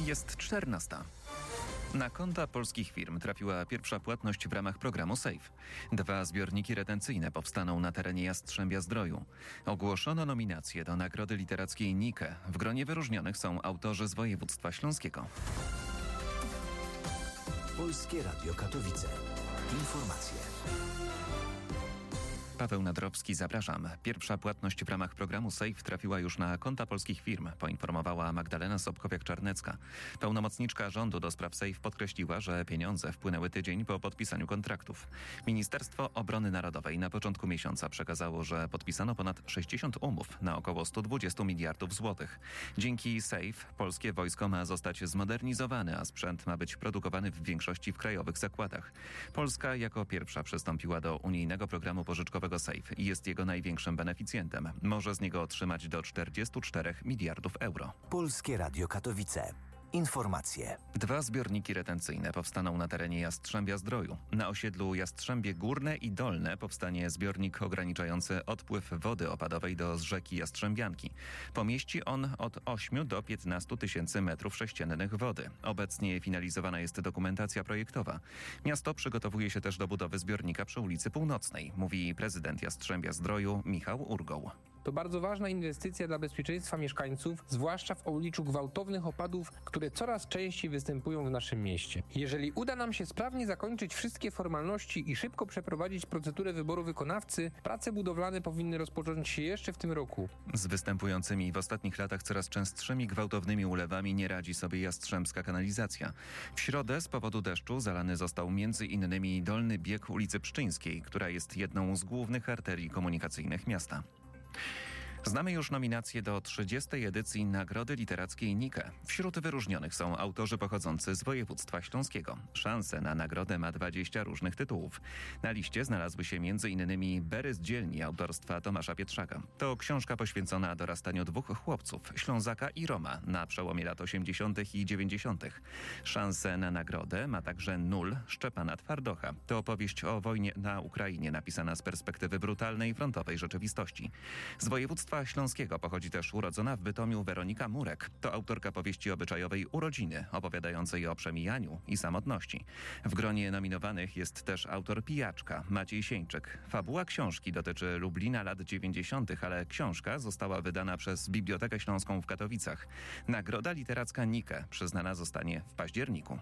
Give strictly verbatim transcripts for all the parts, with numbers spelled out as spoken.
Jest czternasta. Na konta polskich firm trafiła pierwsza płatność w ramach programu SAFE. Dwa zbiorniki retencyjne powstaną na terenie Jastrzębia-Zdroju. Ogłoszono nominacje do Nagrody Literackiej Nike. W gronie wyróżnionych są autorzy z województwa śląskiego. Polskie Radio Katowice. Informacje. Paweł Nadrowski, zapraszam. Pierwsza płatność w ramach programu SAFE trafiła już na konta polskich firm, poinformowała Magdalena Sobkowiak-Czarnecka. Pełnomocniczka rządu do spraw SAFE podkreśliła, że pieniądze wpłynęły tydzień po podpisaniu kontraktów. Ministerstwo Obrony Narodowej na początku miesiąca przekazało, że podpisano ponad sześćdziesiąt umów na około sto dwadzieścia miliardów złotych. Dzięki SAFE polskie wojsko ma zostać zmodernizowane, a sprzęt ma być produkowany w większości w krajowych zakładach. Polska jako pierwsza przystąpiła do unijnego programu pożyczkowego SAFE i jest jego największym beneficjentem. Może z niego otrzymać do czterdziestu czterech miliardów euro. Polskie Radio Katowice. Informacje. Dwa zbiorniki retencyjne powstaną na terenie Jastrzębia-Zdroju. Na osiedlu Jastrzębie Górne i Dolne powstanie zbiornik ograniczający odpływ wody opadowej do rzeki Jastrzębianki. Pomieści on od ośmiu do piętnastu tysięcy metrów sześciennych wody. Obecnie finalizowana jest dokumentacja projektowa. Miasto przygotowuje się też do budowy zbiornika przy ulicy Północnej, mówi prezydent Jastrzębia-Zdroju Michał Urgoł. To bardzo ważna inwestycja dla bezpieczeństwa mieszkańców, zwłaszcza w obliczu gwałtownych opadów, które coraz częściej występują w naszym mieście. Jeżeli uda nam się sprawnie zakończyć wszystkie formalności i szybko przeprowadzić procedurę wyboru wykonawcy, prace budowlane powinny rozpocząć się jeszcze w tym roku. Z występującymi w ostatnich latach coraz częstszymi gwałtownymi ulewami nie radzi sobie jastrzębska kanalizacja. W środę z powodu deszczu zalany został między innymi dolny bieg ulicy Pszczyńskiej, która jest jedną z głównych arterii komunikacyjnych miasta. Znamy już nominacje do trzydziestej edycji Nagrody Literackiej Nike. Wśród wyróżnionych są autorzy pochodzący z województwa śląskiego. Szansę na nagrodę ma dwadzieścia różnych tytułów. Na liście znalazły się między innymi Bery z dzielni autorstwa Tomasza Pietrzaka. To książka poświęcona dorastaniu dwóch chłopców, Ślązaka i Roma, na przełomie lat osiemdziesiątych i dziewięćdziesiątych. Szansę na nagrodę ma także Nul Szczepana Twardocha. To opowieść o wojnie na Ukrainie napisana z perspektywy brutalnej frontowej rzeczywistości. Z województwa śląskiego pochodzi też urodzona w Bytomiu Weronika Murek. To autorka powieści obyczajowej Urodziny, opowiadającej o przemijaniu i samotności. W gronie nominowanych jest też autor Pijaczka, Maciej Sieńczyk. Fabuła książki dotyczy Lublina lat dziewięćdziesiątych, ale książka została wydana przez Bibliotekę Śląską w Katowicach. Nagroda Literacka Nike przyznana zostanie w październiku.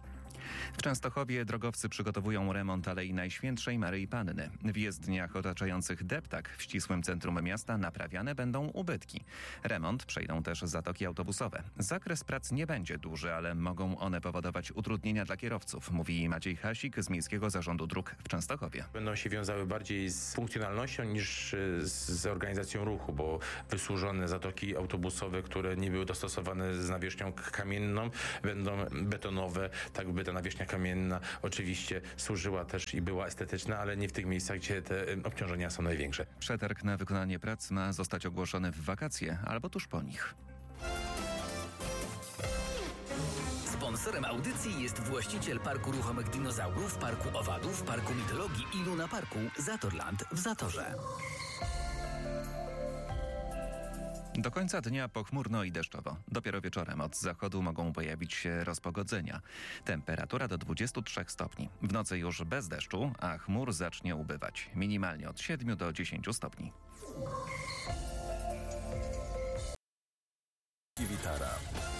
W Częstochowie drogowcy przygotowują remont Alei Najświętszej Maryi Panny. W jezdniach otaczających deptak w ścisłym centrum miasta naprawiane będą ubytki. Remont przejdą też zatoki autobusowe. Zakres prac nie będzie duży, ale mogą one powodować utrudnienia dla kierowców, mówi Maciej Hasik z Miejskiego Zarządu Dróg w Częstochowie. Będą się wiązały bardziej z funkcjonalnością niż z, z organizacją ruchu, bo wysłużone zatoki autobusowe, które nie były dostosowane z nawierzchnią kamienną, będą betonowe, tak by ta nawierzchnia kamienna oczywiście służyła też i była estetyczna, ale nie w tych miejscach, gdzie te obciążenia są największe. Przetarg na wykonanie prac ma zostać ogłoszony w wakacje albo tuż po nich. Sponsorem audycji jest właściciel Parku Ruchomych Dinozaurów, Parku Owadów, Parku Mitologii i Luna Parku Zatorland w Zatorze. Do końca dnia pochmurno i deszczowo. Dopiero wieczorem od zachodu mogą pojawić się rozpogodzenia. Temperatura do dwudziestu trzech stopni. W nocy już bez deszczu, a chmur zacznie ubywać. Minimalnie od siedmiu do dziesięciu stopni. Witara.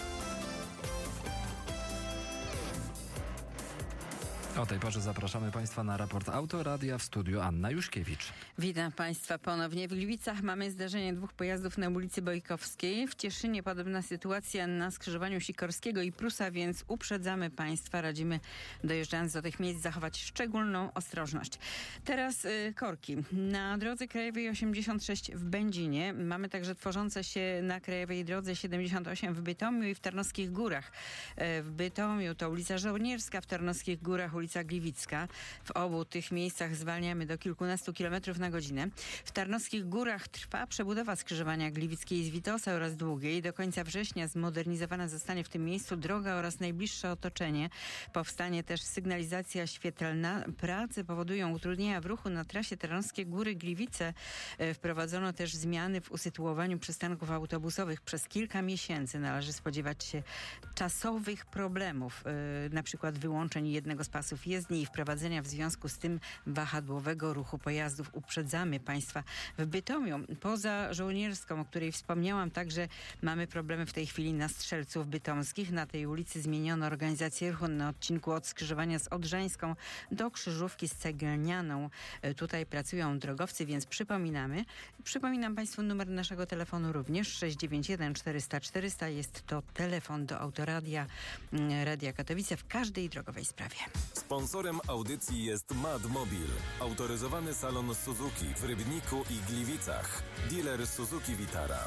O tej porze zapraszamy Państwa na raport Autoradia, w studiu Anna Juszkiewicz. Witam Państwa ponownie. W Gliwicach mamy zdarzenie dwóch pojazdów na ulicy Bojkowskiej. W Cieszynie podobna sytuacja na skrzyżowaniu Sikorskiego i Prusa, więc uprzedzamy Państwa, radzimy dojeżdżając do tych miejsc zachować szczególną ostrożność. Teraz y, korki. Na drodze krajowej osiemdziesiąt sześć w Będzinie. Mamy także tworzące się na krajowej drodze siedemdziesiąt osiem w Bytomiu i w Tarnowskich Górach. Y, w Bytomiu to ulica Żołnierska, w Tarnowskich Górach ulica ulica Gliwicka. W obu tych miejscach zwalniamy do kilkunastu kilometrów na godzinę. W Tarnowskich Górach trwa przebudowa skrzyżowania Gliwickiej z Witosa oraz Długiej. Do końca września zmodernizowana zostanie w tym miejscu droga oraz najbliższe otoczenie. Powstanie też sygnalizacja świetlna. Prace powodują utrudnienia w ruchu na trasie Tarnowskie Góry Gliwice. Wprowadzono też zmiany w usytuowaniu przystanków autobusowych. Przez kilka miesięcy należy spodziewać się czasowych problemów, yy, na przykład wyłączeń jednego z pasów jezdni i wprowadzenia w związku z tym wahadłowego ruchu pojazdów. Uprzedzamy Państwa. W Bytomiu, poza Żołnierską, o której wspomniałam, także mamy problemy w tej chwili na Strzelców Bytomskich. Na tej ulicy zmieniono organizację ruchu na odcinku od skrzyżowania z Odrzańską do krzyżówki z Ceglnianą. Yy, tutaj pracują drogowcy, więc przypominamy. Przypominam Państwu numer naszego telefonu również sześć dziewięć jeden czterysta czterysta. Jest to telefon do Autoradia Radia Katowice w każdej drogowej sprawie. Sponsorem audycji jest Madmobil, autoryzowany salon Suzuki w Rybniku i Gliwicach. Dealer Suzuki Vitara.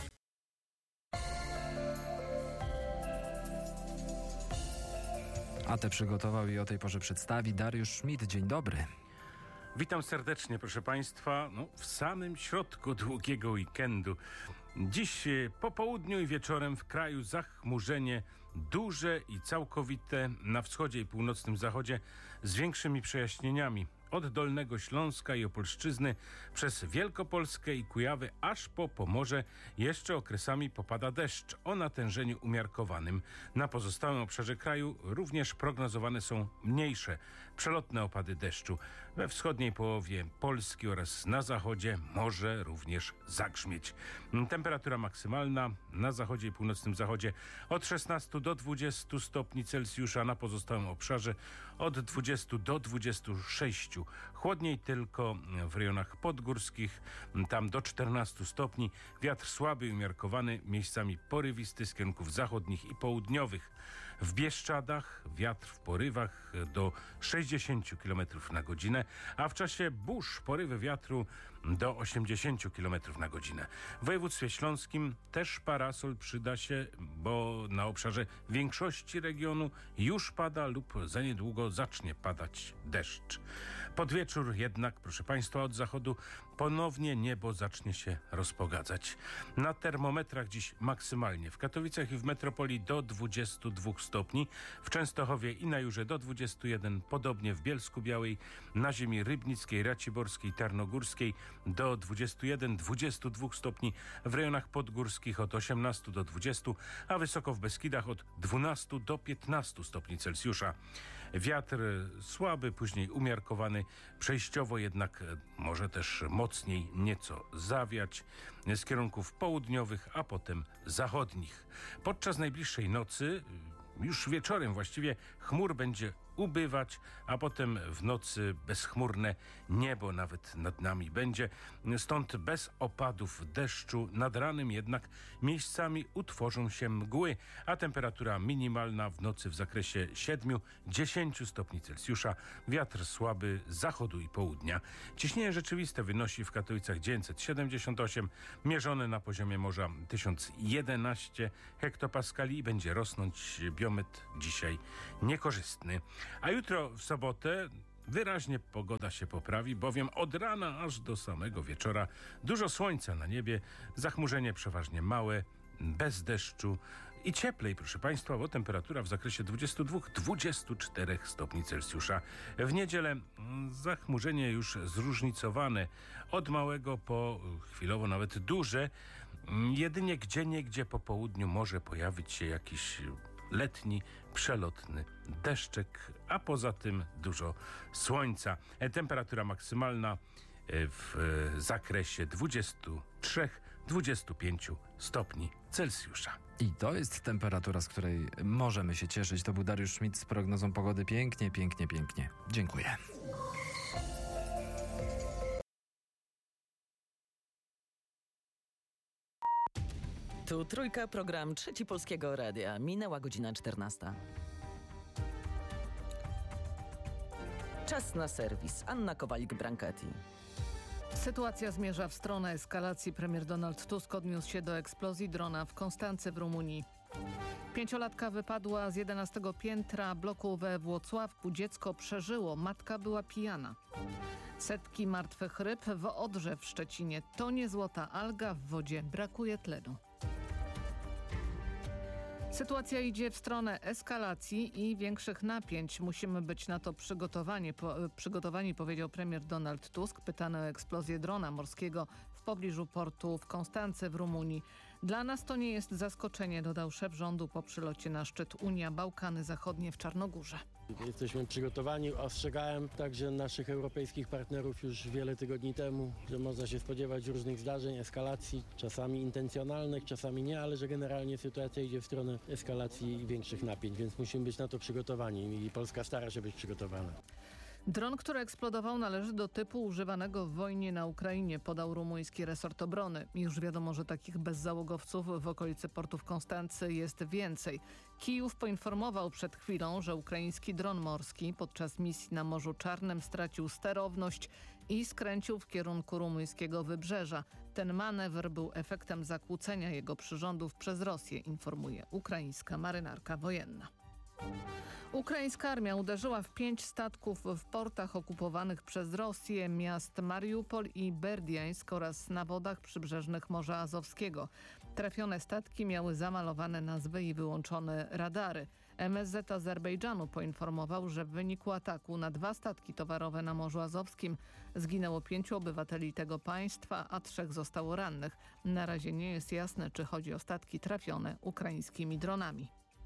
A te przygotował i o tej porze przedstawi Dariusz Schmidt. Dzień dobry. Witam serdecznie, proszę Państwa, no, w samym środku długiego weekendu. Dziś po południu i wieczorem w kraju zachmurzenie duże i całkowite na wschodzie i północnym zachodzie z większymi przejaśnieniami. Od Dolnego Śląska i Opolszczyzny przez Wielkopolskę i Kujawy aż po Pomorze jeszcze okresami popada deszcz o natężeniu umiarkowanym. Na pozostałym obszarze kraju również prognozowane są mniejsze, przelotne opady deszczu. We wschodniej połowie Polski oraz na zachodzie może również zagrzmieć. Temperatura maksymalna na zachodzie i północnym zachodzie od szesnastu do dwudziestu stopni Celsjusza, na pozostałym obszarze od dwudziestu do dwudziestu sześciu. Chłodniej tylko w rejonach podgórskich, tam do czternastu stopni. Wiatr słaby i umiarkowany, miejscami porywisty z kierunków zachodnich i południowych. W Bieszczadach wiatr w porywach do sześćdziesięciu kilometrów na godzinę, a w czasie burz porywy wiatru do osiemdziesięciu kilometrów na godzinę. W województwie śląskim też parasol przyda się, bo na obszarze większości regionu już pada lub za niedługo zacznie padać deszcz. Pod wieczór jednak, proszę Państwa, od zachodu ponownie niebo zacznie się rozpogadzać. Na termometrach dziś maksymalnie w Katowicach i w metropolii do dwudziestu dwóch stopni, w Częstochowie i na Jurze do dwudziestu jeden, podobnie w Bielsku-Białej, na ziemi rybnickiej, raciborskiej, tarnogórskiej do dwudziestu jeden do dwudziestu dwóch stopni, w rejonach podgórskich od osiemnastu do dwudziestu, a wysoko w Beskidach od dwunastu do piętnastu stopni Celsjusza. Wiatr słaby, później umiarkowany, przejściowo jednak może też mocniej nieco zawiać z kierunków południowych, a potem zachodnich. Podczas najbliższej nocy, już wieczorem właściwie, chmur będzie ubywać, a potem w nocy bezchmurne niebo nawet nad nami będzie. Stąd bez opadów deszczu, nad ranem jednak miejscami utworzą się mgły, a temperatura minimalna w nocy w zakresie siedmiu do dziesięciu stopni Celsjusza. Wiatr słaby z zachodu i południa. Ciśnienie rzeczywiste wynosi w Katowicach dziewięćset siedemdziesiąt osiem, mierzone na poziomie morza tysiąc jedenaście hektopaskali i będzie rosnąć. Biometr dzisiaj niekorzystny. A jutro w sobotę wyraźnie pogoda się poprawi, bowiem od rana aż do samego wieczora dużo słońca na niebie, zachmurzenie przeważnie małe, bez deszczu i cieplej, proszę Państwa, bo temperatura w zakresie dwudziestu dwóch do dwudziestu czterech stopni Celsjusza. W niedzielę zachmurzenie już zróżnicowane, od małego po chwilowo nawet duże. Jedynie gdzieniegdzie po południu może pojawić się jakiś letni, przelotny deszczek, a poza tym dużo słońca. Temperatura maksymalna w zakresie dwudziestu trzech do dwudziestu pięciu stopni Celsjusza. I to jest temperatura, z której możemy się cieszyć. To był Dariusz Schmidt z prognozą pogody. Pięknie, pięknie, pięknie. Dziękuję. Tu Trójka, program Trzeci Polskiego Radia. Minęła godzina czternasta. Czas na serwis. Anna Kowalik-Branchetti. Sytuacja zmierza w stronę eskalacji. Premier Donald Tusk odniósł się do eksplozji drona w Konstance w Rumunii. Pięciolatka wypadła z jedenastego piętra bloku we Włocławku. Dziecko przeżyło, matka była pijana. Setki martwych ryb w Odrze w Szczecinie. To nie złota alga, w wodzie brakuje tlenu. Sytuacja idzie w stronę eskalacji i większych napięć. Musimy być na to przygotowani, po, przygotowani, powiedział premier Donald Tusk, pytany o eksplozję drona morskiego w pobliżu portu w Konstance w Rumunii. Dla nas to nie jest zaskoczenie, dodał szef rządu po przylocie na szczyt Unia Bałkany Zachodnie w Czarnogórze. Jesteśmy przygotowani. Ostrzegałem także naszych europejskich partnerów już wiele tygodni temu, że można się spodziewać różnych zdarzeń, eskalacji, czasami intencjonalnych, czasami nie, ale że generalnie sytuacja idzie w stronę eskalacji i większych napięć, więc musimy być na to przygotowani i Polska stara się być przygotowana. Dron, który eksplodował, należy do typu używanego w wojnie na Ukrainie, podał rumuński resort obrony. Już wiadomo, że takich bezzałogowców w okolicy portu w Konstancy jest więcej. Kijów poinformował przed chwilą, że ukraiński dron morski podczas misji na Morzu Czarnym stracił sterowność i skręcił w kierunku rumuńskiego wybrzeża. Ten manewr był efektem zakłócenia jego przyrządów przez Rosję, informuje ukraińska marynarka wojenna. Ukraińska armia uderzyła w pięć statków w portach okupowanych przez Rosję miast Mariupol i Berdiańsk oraz na wodach przybrzeżnych Morza Azowskiego. Trafione statki miały zamalowane nazwy i wyłączone radary. M S Z Azerbejdżanu poinformował, że w wyniku ataku na dwa statki towarowe na Morzu Azowskim zginęło pięciu obywateli tego państwa, a trzech zostało rannych. Na razie nie jest jasne, czy chodzi o statki trafione ukraińskimi dronami.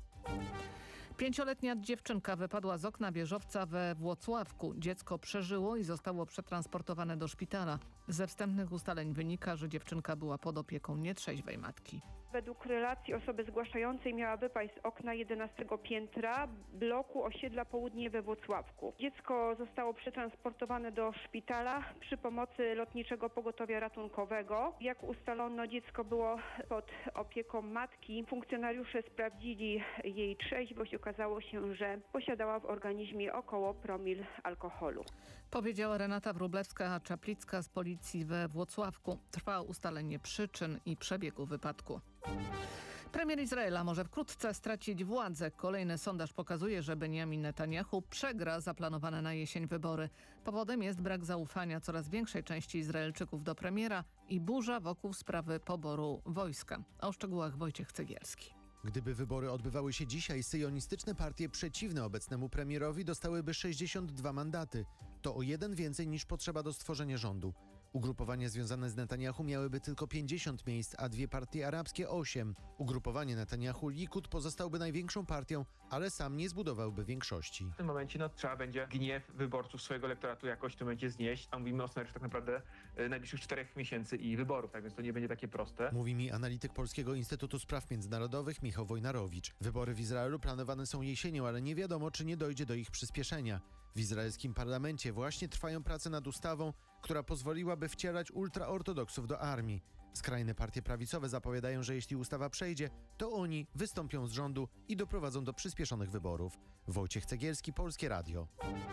Pięcioletnia dziewczynka wypadła z okna wieżowca we Włocławku. Dziecko przeżyło i zostało przetransportowane do szpitala. Ze wstępnych ustaleń wynika, że dziewczynka była pod opieką nietrzeźwej matki. Według relacji osoby zgłaszającej miała wypaść z okna jedenastego piętra bloku osiedla Południe we Włocławku. Dziecko zostało przetransportowane do szpitala przy pomocy Lotniczego Pogotowia Ratunkowego. Jak ustalono, dziecko było pod opieką matki. Funkcjonariusze sprawdzili jej trzeźwość. Okazało się, że posiadała w organizmie około promil alkoholu. Powiedziała Renata Wróblewska-Czaplicka z policji we Włocławku. Trwa ustalenie przyczyn i przebiegu wypadku. Premier Izraela może wkrótce stracić władzę. Kolejny sondaż pokazuje, że Benjamin Netanyahu przegra zaplanowane na jesień wybory. Powodem jest brak zaufania coraz większej części Izraelczyków do premiera i burza wokół sprawy poboru wojska. O szczegółach Wojciech Cegielski. Gdyby wybory odbywały się dzisiaj, syjonistyczne partie przeciwne obecnemu premierowi dostałyby sześćdziesiąt dwa mandaty. To o jeden więcej niż potrzeba do stworzenia rządu. Ugrupowania związane z Netanyahu miałyby tylko pięćdziesiąt miejsc, a dwie partie arabskie osiem. Ugrupowanie Netanyahu Likud pozostałby największą partią, ale sam nie zbudowałby większości. W tym momencie no, trzeba będzie gniew wyborców swojego elektoratu jakoś w tym momencie znieść, a mówimy o scenariuszu tak naprawdę y, najbliższych czterech miesięcy i wyborów, tak więc to nie będzie takie proste. Mówi mi analityk Polskiego Instytutu Spraw Międzynarodowych Michał Wojnarowicz. Wybory w Izraelu planowane są jesienią, ale nie wiadomo, czy nie dojdzie do ich przyspieszenia. W izraelskim parlamencie właśnie trwają prace nad ustawą, która pozwoliłaby wcielać ultraortodoksów do armii. Skrajne partie prawicowe zapowiadają, że jeśli ustawa przejdzie, to oni wystąpią z rządu i doprowadzą do przyspieszonych wyborów. Wojciech Cegielski, Polskie Radio.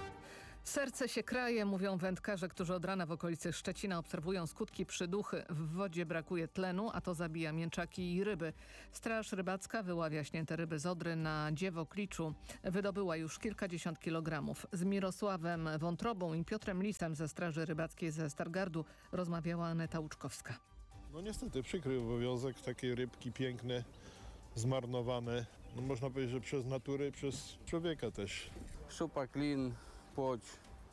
Serce się kraje, mówią wędkarze, którzy od rana w okolicy Szczecina obserwują skutki przyduchy. W wodzie brakuje tlenu, a to zabija mięczaki i ryby. Straż Rybacka wyławia śnięte ryby z Odry na Dziewokliczu. Wydobyła już kilkadziesiąt kilogramów. Z Mirosławem Wątrobą i Piotrem Listem ze Straży Rybackiej ze Stargardu rozmawiała Aneta Łuczkowska. No niestety przykry obowiązek, takie rybki piękne, zmarnowane. No można powiedzieć, że przez naturę i przez człowieka też. Szczupak, lin, płoć,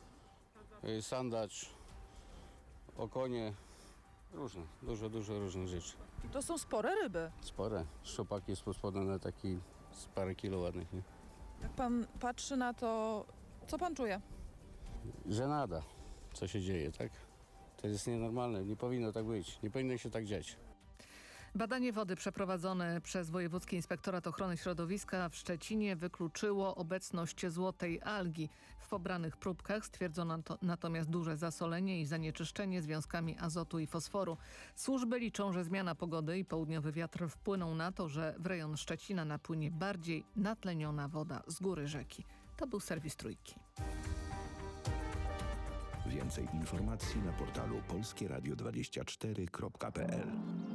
sandacz, okonie, różne, dużo, dużo różnych rzeczy. To są spore ryby. Spore. Szczupak jest pospodany taki z parę kilo ładnych, nie? Jak pan patrzy na to, co pan czuje? Żenada, co się dzieje, tak? To jest nienormalne, nie powinno tak być, nie powinno się tak dziać. Badanie wody przeprowadzone przez Wojewódzki Inspektorat Ochrony Środowiska w Szczecinie wykluczyło obecność złotej algi. W pobranych próbkach stwierdzono to, natomiast duże zasolenie i zanieczyszczenie związkami azotu i fosforu. Służby liczą, że zmiana pogody i południowy wiatr wpłyną na to, że w rejon Szczecina napłynie bardziej natleniona woda z góry rzeki. To był serwis Trójki. Więcej Więcej informacji na portalu polskie radio dwadzieścia cztery kropka p l.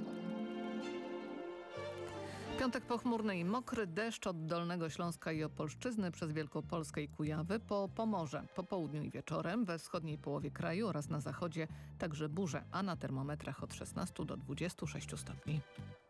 Piątek pochmurny i mokry, deszcz od Dolnego Śląska i Opolszczyzny przez Wielkopolskę i Kujawy po Pomorze. Po południu i wieczorem we wschodniej połowie kraju oraz na zachodzie także burze, a na termometrach od szesnastu do dwudziestu sześciu stopni.